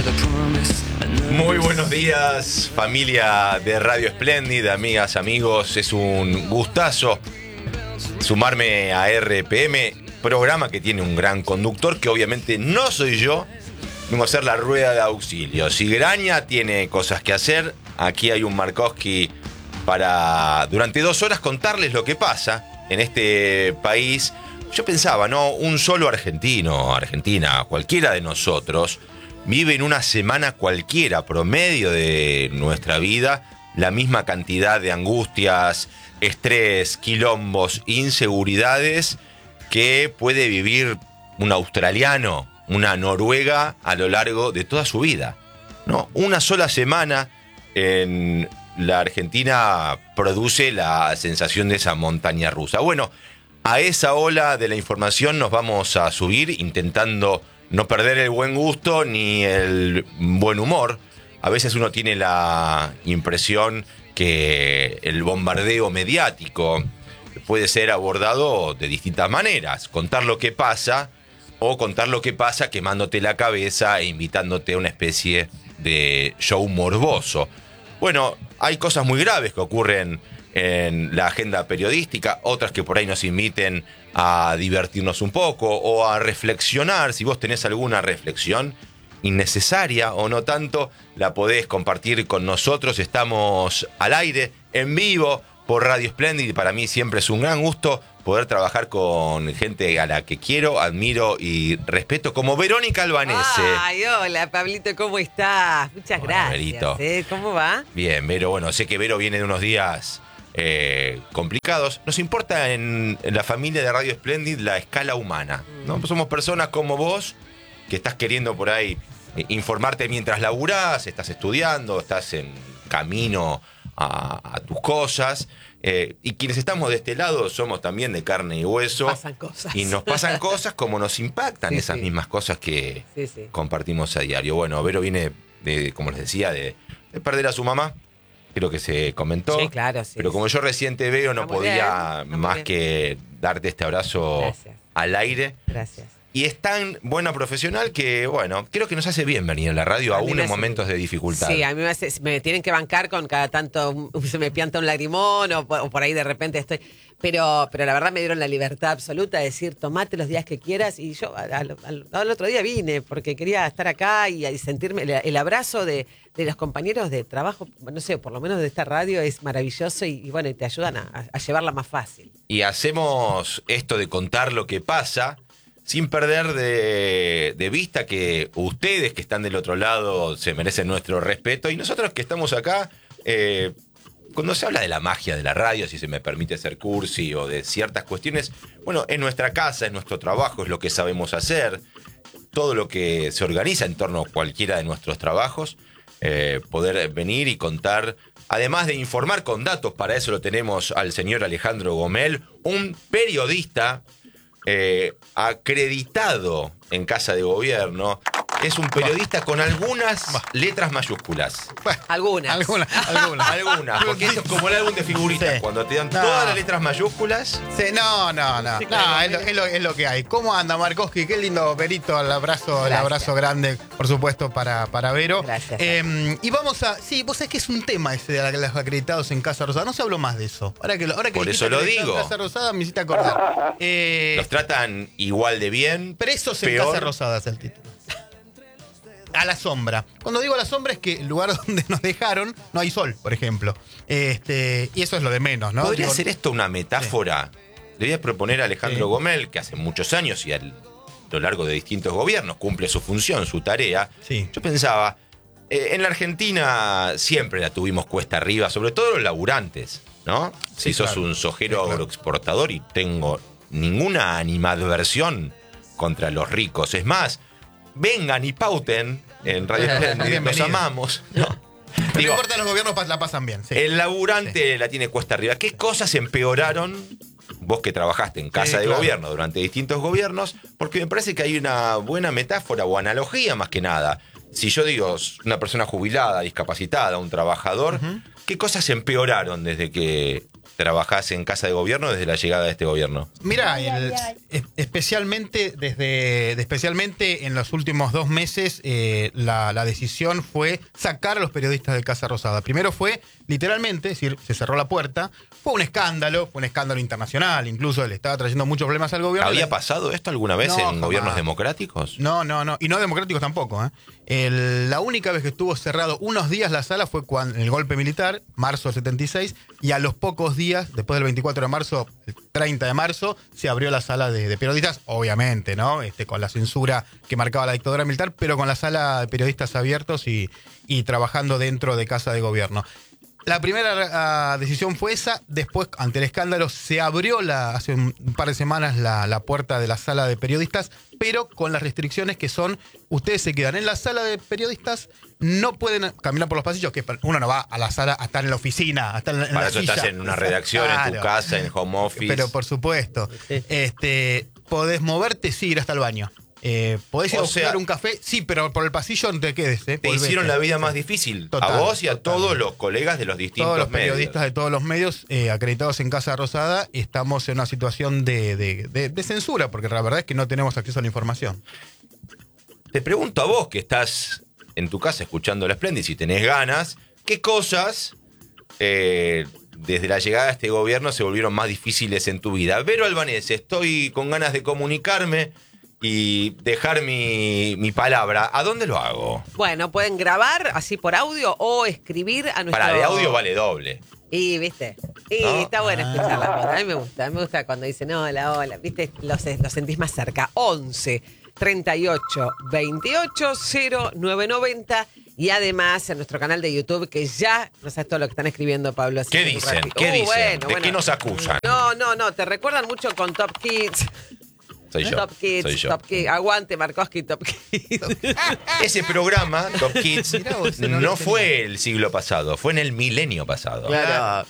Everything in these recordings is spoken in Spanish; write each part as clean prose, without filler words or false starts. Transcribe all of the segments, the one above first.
Muy buenos días, familia de Radio Espléndida, amigas, amigos. Es un gustazo sumarme a RPM, programa que tiene un gran conductor, que obviamente no soy yo. Vengo a hacer la rueda de auxilio. Si Graña tiene cosas que hacer, aquí hay un Markowski para, durante 2 horas, contarles lo que pasa en este país. Yo pensaba, ¿no? Un solo argentino, argentina, cualquiera de nosotros, vive en una semana cualquiera, promedio de nuestra vida, la misma cantidad de angustias, estrés, quilombos, inseguridades que puede vivir un australiano, una noruega a lo largo de toda su vida, ¿no? Una sola semana en la Argentina produce la sensación de esa montaña rusa. Bueno, a esa ola de la información nos vamos a subir intentando no perder el buen gusto ni el buen humor. A veces uno tiene la impresión que el bombardeo mediático puede ser abordado de distintas maneras. Contar lo que pasa o contar lo que pasa quemándote la cabeza e invitándote a una especie de show morboso. Bueno, hay cosas muy graves que ocurren en la agenda periodística, otras que por ahí nos inviten a divertirnos un poco o a reflexionar. Si vos tenés alguna reflexión innecesaria o no tanto, la podés compartir con nosotros. Estamos al aire, en vivo, por Radio Espléndida, y para mí siempre es un gran gusto poder trabajar con gente a la que quiero, admiro y respeto, como Verónica Albanese. Ay, hola, Pablito, ¿cómo estás? Muchas gracias. Verito. ¿Cómo va? Bien, Vero, bueno, sé que Vero viene de unos días complicados. Nos importa en la familia de Radio Espléndida la escala humana, ¿no? Somos personas como vos que estás queriendo por ahí informarte mientras laburás, estás estudiando, estás en camino a tus cosas, y quienes estamos de este lado somos también de carne y hueso. Pasan cosas. Y nos pasan cosas como nos impactan esas mismas cosas que compartimos a diario. Bueno, Vero viene de, como les decía, de perder a su mamá. Creo que se comentó. Sí, claro, sí. Pero como yo recién te veo, no podía más que darte este abrazo al aire. Gracias. Y es tan buena profesional que, bueno, creo que nos hace bien venir a la radio, aún en momentos de dificultad. Sí, a mí me tienen que bancar con cada tanto, se me pianta un lagrimón o por ahí de repente estoy... Pero la verdad me dieron la libertad absoluta de decir, tomate los días que quieras. Y yo al otro día vine porque quería estar acá y sentirme el abrazo de los compañeros de trabajo, no sé, por lo menos de esta radio es maravilloso y bueno, y te ayudan a llevarla más fácil. Y hacemos esto de contar lo que pasa sin perder de vista que ustedes que están del otro lado se merecen nuestro respeto, y nosotros que estamos acá, cuando se habla de la magia de la radio, si se me permite ser cursi, o de ciertas cuestiones, bueno, en nuestra casa, en nuestro trabajo, es lo que sabemos hacer. Todo lo que se organiza en torno a cualquiera de nuestros trabajos, poder venir y contar, además de informar con datos. Para eso lo tenemos al señor Alejandro Gomel, un periodista acreditado en Casa de Gobierno. Es un periodista con algunas letras mayúsculas. Algunas, porque esto es como el álbum de figuritas. Sí. Cuando te dan todas las letras mayúsculas. Sí, no. Sí, claro, es lo que hay. ¿Cómo anda, Markowski? Qué lindo, Verito, el abrazo grande, por supuesto, para Vero. Gracias. Y vamos a... Sí, vos sabés que es un tema ese de los acreditados en Casa Rosada. No se habló más de eso. Ahora que por eso lo digo. En Casa Rosada me hiciste acordar. Los tratan igual de bien. Presos en Casa Rosada es el título. A la sombra. Cuando digo a la sombra es que el lugar donde nos dejaron no hay sol, por ejemplo. Y eso es lo de menos, ¿no? ¿Podría ser esto una metáfora? Sí. Le voy a proponer a Alejandro Gomel, que hace muchos años y a lo largo de distintos gobiernos cumple su función, su tarea. Sí. Yo pensaba, en la Argentina siempre la tuvimos cuesta arriba, sobre todo los laburantes, ¿no? Sí, si sos un sojero agroexportador, y tengo ninguna animadversión contra los ricos. Es más, vengan y pauten en Radio Espléndida, los amamos, ¿no? No importa, los gobiernos la pasan bien. Sí. El laburante la tiene cuesta arriba. ¿Qué cosas empeoraron, vos que trabajaste en Casa de Gobierno durante distintos gobiernos? Porque me parece que hay una buena metáfora o analogía, más que nada. Si yo digo una persona jubilada, discapacitada, un trabajador, ¿qué cosas empeoraron desde que trabajás en Casa de Gobierno desde la llegada de este gobierno? Mira, especialmente en los últimos 2 meses, la decisión fue sacar a los periodistas de Casa Rosada. Primero fue, literalmente, es decir, se cerró la puerta. Fue un escándalo internacional, incluso le estaba trayendo muchos problemas al gobierno. ¿Había pasado esto alguna vez en gobiernos democráticos? No, y no democráticos tampoco. La única vez que estuvo cerrado unos días la sala fue cuando el golpe militar, marzo del 76, y a los pocos días, después del 24 de marzo, el 30 de marzo, se abrió la sala de periodistas, obviamente, ¿no? Con la censura que marcaba la dictadura militar, pero con la sala de periodistas abiertos y trabajando dentro de Casa de Gobierno. La primera decisión fue esa. Después, ante el escándalo, se abrió hace un par de semanas la puerta de la sala de periodistas, pero con las restricciones que son: ustedes se quedan en la sala de periodistas, no pueden caminar por los pasillos, que uno no va a la sala a estar en la oficina, a estar en Para la eso silla. estás en una redacción, en tu casa, en home office. Pero por supuesto. Podés moverte, sí, ir hasta el baño. ¿Podés ir a buscar un café? Sí, pero por el pasillo no te quedes. Te hicieron la vida más difícil. A vos y a todos los colegas de los distintos todos los medios. Periodistas de todos los medios acreditados en Casa Rosada, estamos en una situación de censura, porque la verdad es que no tenemos acceso a la información. Te pregunto a vos, que estás en tu casa escuchando la Splendid, si tenés ganas, ¿qué cosas desde la llegada de este gobierno se volvieron más difíciles en tu vida? Vero Albanese, estoy con ganas de comunicarme y dejar mi palabra. ¿A dónde lo hago? Bueno, pueden grabar así por audio o escribir a nuestro... Para de audio vale doble. Y, ¿viste? Y ¿No? está bueno escuchar la voz. A mí me gusta cuando dicen hola, ¿viste? Lo sentís más cerca. 11 38 28 0990. Y además en nuestro canal de YouTube, que ya no sabes todo lo que están escribiendo, Pablo. Así ¿Qué que dicen? rápido. ¿Qué dicen? Bueno. ¿De qué nos acusan? No, te recuerdan mucho con Top Kids. Soy yo. Top Kids, soy yo. Top Kids. Aguante, Markowski, Top Kids. Ese programa, Top Kids, Mirá vos, no fue el siglo pasado, fue en el milenio pasado. Claro.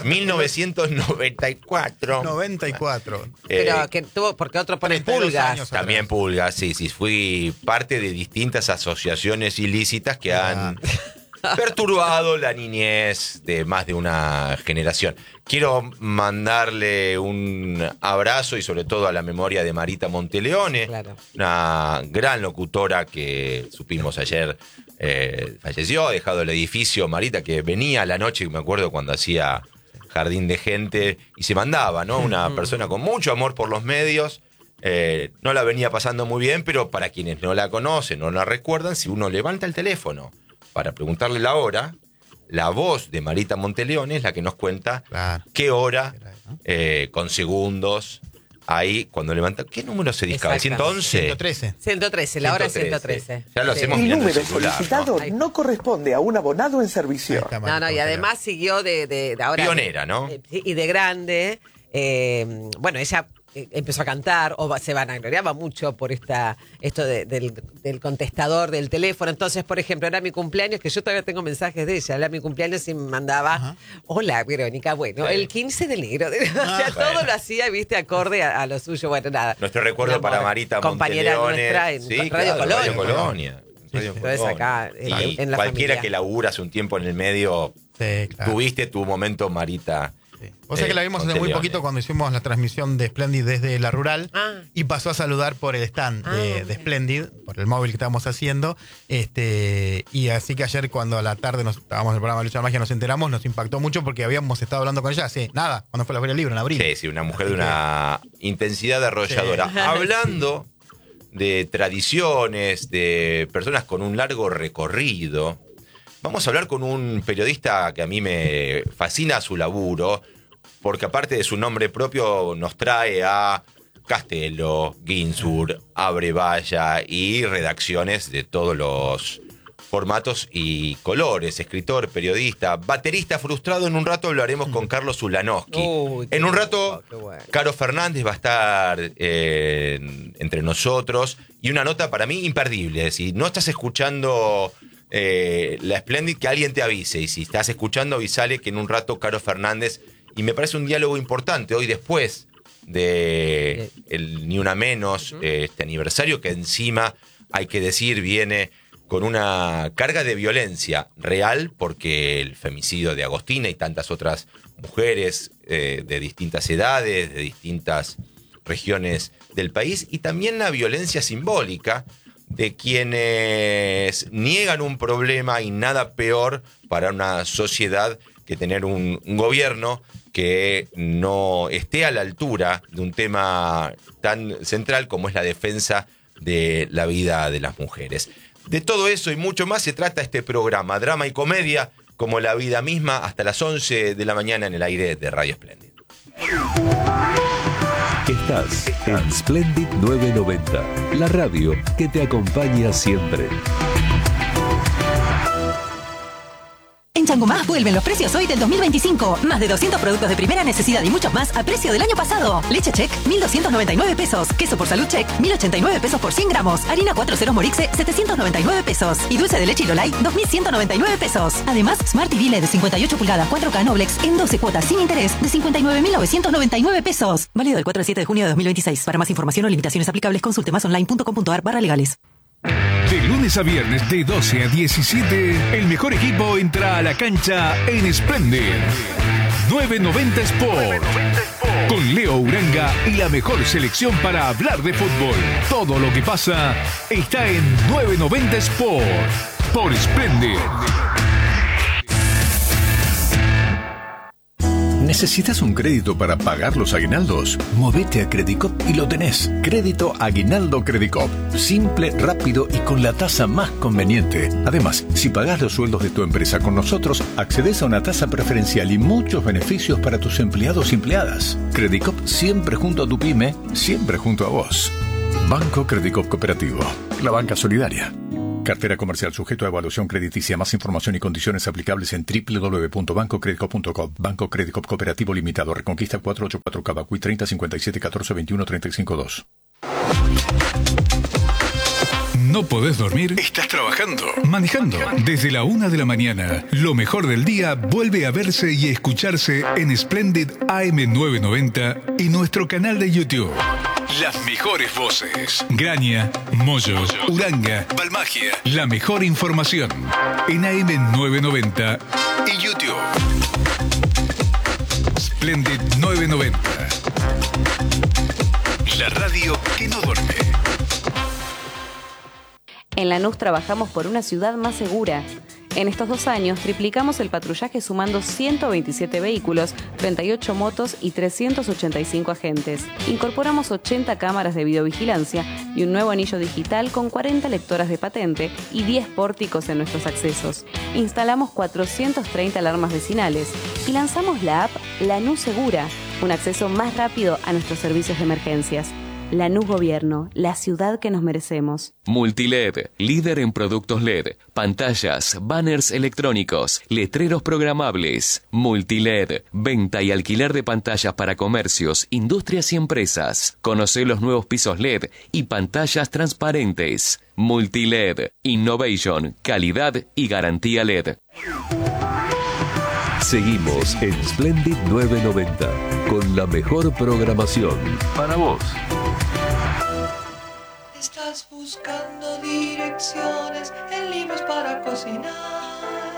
1994. 94. Pero que tuvo, porque otro pone 32 pulgas. años. También pulgas, sí. Fui parte de distintas asociaciones ilícitas que han perturbado la niñez de más de una generación. Quiero mandarle un abrazo y sobre todo a la memoria de Marita Monteleone, Claro. una gran locutora que supimos ayer falleció, ha dejado el edificio. Marita, que venía a la noche, me acuerdo cuando hacía Jardín de Gente y se mandaba, ¿no? Una persona con mucho amor por los medios. No la venía pasando muy bien, pero para quienes no la conocen, no la recuerdan, si uno levanta el teléfono para preguntarle la hora, la voz de Marita Monteleone es la que nos cuenta qué hora, con segundos, ahí cuando levanta. ¿Qué número se discaba? Exactamente. ¿111? 113. 113, la hora es 113. Ya lo Sí. hacemos El mirando número celular, solicitado ¿no? no corresponde a un abonado en servicio. Ahí está, No, Marita, y además siguió de ahora. Pionera, ¿no? Sí, y de grande. Bueno, ella empezó a cantar, se vanagloriaba mucho por esto del contestador del teléfono. Entonces, por ejemplo, era mi cumpleaños, que yo todavía tengo mensajes de ella. Era mi cumpleaños y me mandaba: hola, Verónica, bueno, Sí. el 15 de enero. O sea, todo bueno. lo hacía, viste, acorde a lo suyo. Bueno, nada. Nuestro recuerdo Un para amor. Marita Compañera Monteleone. nuestra en Sí, Radio claro, Colonia. Radio Colonia. Radio Entonces Colonia. acá, Y en la cualquiera familia. que laburas un tiempo en el medio, Sí, claro. tuviste tu momento, Marita. Sí. O sea que la vimos hace muy Monteleone. poquito cuando hicimos la transmisión de Splendid desde la rural y pasó a saludar por el stand de Splendid, por el móvil que estábamos haciendo. Y así que ayer cuando a la tarde nos estábamos en el programa de Lucha de Magia nos enteramos, nos impactó mucho porque habíamos estado hablando con ella hace nada, cuando fue la Feria del Libro, en abril. Sí, una mujer de una intensidad arrolladora. Sí. Hablando de tradiciones, de personas con un largo recorrido, vamos a hablar con un periodista que a mí me fascina su laburo, porque aparte de su nombre propio nos trae a Castelo, Ginsburg, Abrevaya y redacciones de todos los formatos y colores. Escritor, periodista, baterista frustrado. En un rato hablaremos con Carlos Ulanowski. Uy, qué En un bueno, rato, qué bueno. Caro Fernández va a estar entre nosotros. Y una nota para mí imperdible. Si no estás escuchando la Splendid, que alguien te avise. Y si estás escuchando, avisale que en un rato Caro Fernández. Y me parece un diálogo importante hoy después de el Ni Una Menos, este aniversario que encima, hay que decir, viene con una carga de violencia real, porque el femicidio de Agostina y tantas otras mujeres de distintas edades, de distintas regiones del país, y también la violencia simbólica de quienes niegan un problema, y nada peor para una sociedad que tener un gobierno que no esté a la altura de un tema tan central como es la defensa de la vida de las mujeres. De todo eso y mucho más se trata este programa, drama y comedia como la vida misma, hasta las 11 de la mañana en el aire de Radio Splendid. Estás en Splendid 990, la radio que te acompaña siempre. En Changomá vuelven los precios hoy del 2025. Más de 200 productos de primera necesidad y muchos más a precio del año pasado. Leche Check, 1.299 pesos. Queso por Salud Check, 1.089 pesos por 100 gramos. Harina 4.0 Morixe, 799 pesos. Y dulce de leche Lolay, 2.199 pesos. Además, Smart TV LED de 58 pulgadas 4K Noblex en 12 cuotas sin interés de 59.999 pesos. Válido del 4 al 7 de junio de 2026. Para más información o limitaciones aplicables, consulte masonline.com.ar/legales. De lunes a viernes de 12 a 17, el mejor equipo entra a la cancha en Splendid 990 Sport. Con Leo Uranga y la mejor selección para hablar de fútbol. Todo lo que pasa está en 990 Sport por Splendid. ¿Necesitas un crédito para pagar los aguinaldos? Movete a Credicop y lo tenés. Crédito Aguinaldo Credicop. Simple, rápido y con la tasa más conveniente. Además, si pagás los sueldos de tu empresa con nosotros, accedes a una tasa preferencial y muchos beneficios para tus empleados y empleadas. Credicop siempre junto a tu pyme, siempre junto a vos. Banco Credicop Cooperativo. La banca solidaria. Cartera comercial sujeto a evaluación crediticia. Más información y condiciones aplicables en www.bancocredicop.com. Banco Credicop Cooperativo Limitado. Reconquista 484 Cavacuy 30 57 14 21 35 2. ¿No podés dormir? ¿Estás trabajando? ¿Manejando? Desde la 1 de la mañana, lo mejor del día vuelve a verse y escucharse en Splendid AM990 y nuestro canal de YouTube. Las mejores voces. Graña, Moyo, Uranga, Balmagia. La mejor información en AM990 y YouTube. Splendid 990. La radio que no duerme. En Lanús trabajamos por una ciudad más segura. En estos 2 años triplicamos el patrullaje sumando 127 vehículos, 38 motos y 385 agentes. Incorporamos 80 cámaras de videovigilancia y un nuevo anillo digital con 40 lectoras de patente y 10 pórticos en nuestros accesos. Instalamos 430 alarmas vecinales y lanzamos la app Lanús Segura, un acceso más rápido a nuestros servicios de emergencias. Lanús Gobierno, la ciudad que nos merecemos. Multiled, líder en productos LED, pantallas, banners electrónicos, letreros programables. Multiled, venta y alquiler de pantallas para comercios, industrias y empresas. Conoce los nuevos pisos LED y pantallas transparentes. Multiled, innovation, calidad y garantía LED. Seguimos en Splendid 990 con la mejor programación para vos. Estás buscando direcciones en libros para cocinar.